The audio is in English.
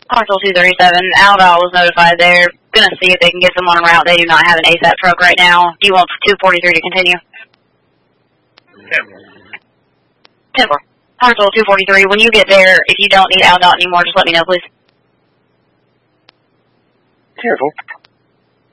Consul 237, Aldol was notified. They're going to see if they can get someone en route. They do not have an ASAP truck right now. Do you want 243 to continue? 10-4. Consul 243, when you get there, if you don't need Aldol anymore, just let me know, please. 10-4.